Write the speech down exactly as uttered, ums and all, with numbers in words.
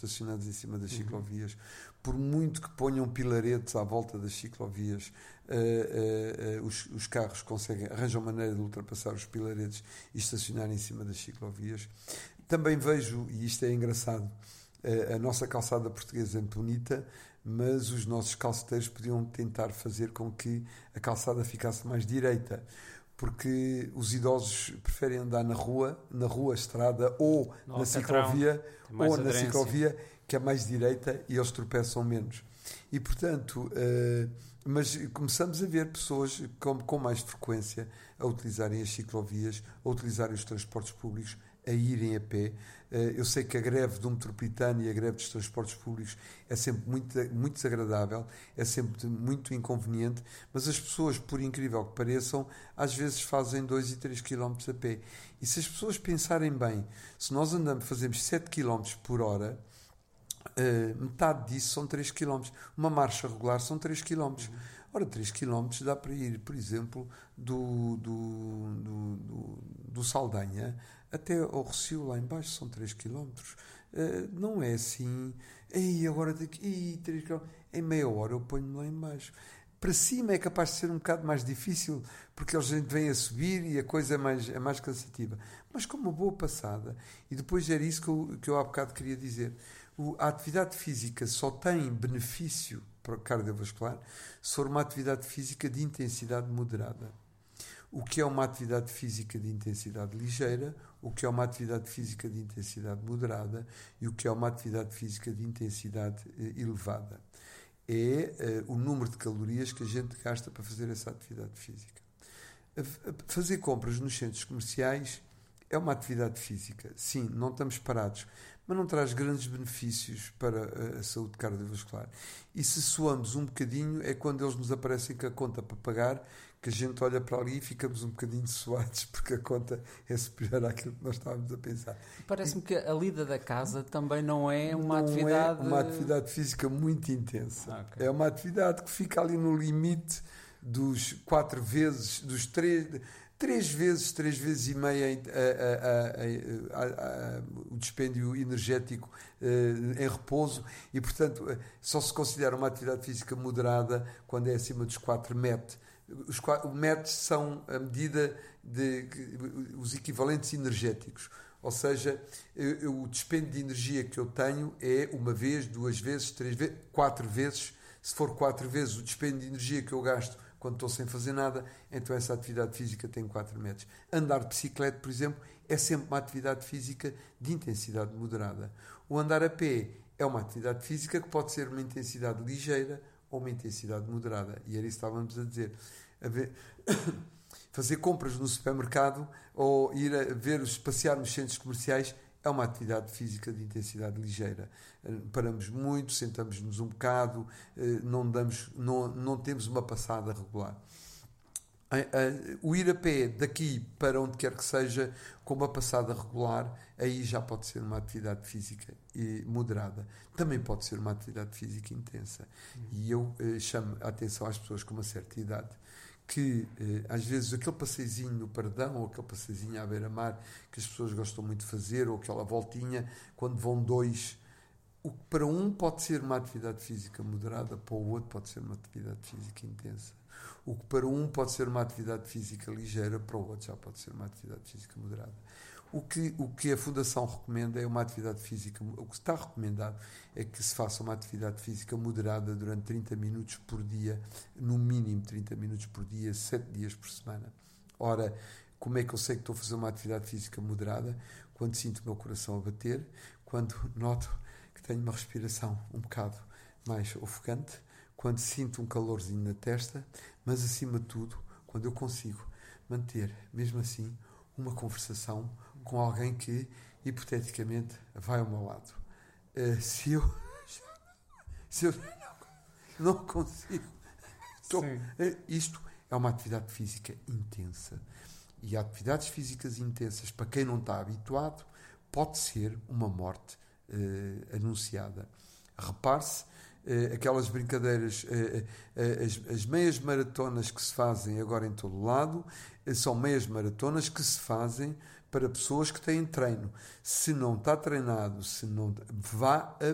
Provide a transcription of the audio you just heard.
estacionados em cima das ciclovias, por muito que ponham pilaretes à volta das ciclovias, uh, uh, uh, os, os carros conseguem, arranjam maneira de ultrapassar os pilaretes e estacionar em cima das ciclovias. Também vejo, e isto é engraçado, uh, a nossa calçada portuguesa é muito bonita, mas os nossos calceteiros podiam tentar fazer com que a calçada ficasse mais direita, porque os idosos preferem andar na rua, na rua, estrada, ou no na ciclovia, ou aderência. na ciclovia, que é mais direita e eles tropeçam menos. E, portanto, uh, mas começamos a ver pessoas com, com mais frequência a utilizarem as ciclovias, a utilizarem os transportes públicos, a irem a pé. Uh, eu sei que a greve do metropolitano e a greve dos transportes públicos é sempre muito, muito desagradável, é sempre muito inconveniente, mas as pessoas, por incrível que pareçam, às vezes fazem dois e três quilómetros a pé. E se as pessoas pensarem bem, se nós andamos, fazemos sete quilómetros por hora, Uh, metade disso são três quilómetros. Uma marcha regular são três quilómetros. Uhum. Ora, três quilómetros dá para ir, por exemplo, do, do, do, do, do Saldanha até ao Rossio, lá embaixo, são três quilómetros. Uh, não é assim, ei, agora daqui, três quilómetros, em meia hora eu ponho-me lá embaixo. Para cima é capaz de ser um bocado mais difícil, porque eles vêm a subir e a coisa é mais, é mais cansativa. Mas com uma boa passada, e depois era isso que eu, que eu há bocado queria dizer, o, a atividade física só tem benefício para o cardiovascular se for uma atividade física de intensidade moderada. O que é uma atividade física de intensidade ligeira, o que é uma atividade física de intensidade moderada e o que é uma atividade física de intensidade eh, elevada. É uh, o número de calorias que a gente gasta para fazer essa atividade física. Fazer compras nos centros comerciais é uma atividade física. Sim, não estamos parados, mas não traz grandes benefícios para a saúde cardiovascular. E se suamos um bocadinho, é quando eles nos aparecem com a conta para pagar, que a gente olha para ali e ficamos um bocadinho suados, porque a conta é superior àquilo que nós estávamos a pensar. Parece-me que a lida da casa também não é uma não atividade... é uma atividade física muito intensa. Ah, okay. É uma atividade que fica ali no limite dos quatro vezes, dos três... Três vezes, três vezes e meia a, a, a, a, a, o dispêndio energético uh, em repouso e, portanto, só se considera uma atividade física moderada quando é acima dos quatro M E T. Os M E T são a medida de os equivalentes energéticos, ou seja, eu, o dispêndio de energia que eu tenho é uma vez, duas vezes, três vezes, quatro vezes. Se for quatro vezes o dispêndio de energia que eu gasto quando estou sem fazer nada, então essa atividade física tem quatro metros. Andar de bicicleta, por exemplo, é sempre uma atividade física de intensidade moderada. O andar a pé é uma atividade física que pode ser uma intensidade ligeira ou uma intensidade moderada. E era isso que estávamos a dizer. A ver... Fazer compras no supermercado ou ir a ver, passear nos centros comerciais é uma atividade física de intensidade ligeira. Paramos muito, sentamos-nos um bocado, não, damos, não, não temos uma passada regular. O ir a pé daqui para onde quer que seja, com uma passada regular, aí já pode ser uma atividade física moderada. Também pode ser uma atividade física intensa. E eu chamo a atenção às pessoas com uma certa idade, que eh, às vezes aquele passeizinho no Paradão ou aquele passeizinho à beira-mar que as pessoas gostam muito de fazer, ou aquela voltinha quando vão dois, o que para um pode ser uma atividade física moderada, para o outro pode ser uma atividade física intensa. O que para um pode ser uma atividade física ligeira, para o outro já pode ser uma atividade física moderada. O que, o que a Fundação recomenda é uma atividade física, o que está recomendado é que se faça uma atividade física moderada durante trinta minutos por dia, no mínimo trinta minutos por dia, sete dias por semana. Ora, como é que eu sei que estou a fazer uma atividade física moderada? Quando sinto o meu coração a bater, quando noto que tenho uma respiração um bocado mais ofegante, quando sinto um calorzinho na testa, mas acima de tudo, quando eu consigo manter, mesmo assim, uma conversação com alguém que, hipoteticamente, vai ao meu lado. Uh, se eu se eu não consigo, estou, uh, isto é uma atividade física intensa. E atividades físicas intensas, para quem não está habituado, pode ser uma morte uh, anunciada. Repare-se, Uh, aquelas brincadeiras, uh, uh, as, as meias maratonas que se fazem agora em todo o lado, uh, são meias maratonas que se fazem para pessoas que têm treino. Se não está treinado, se não vá a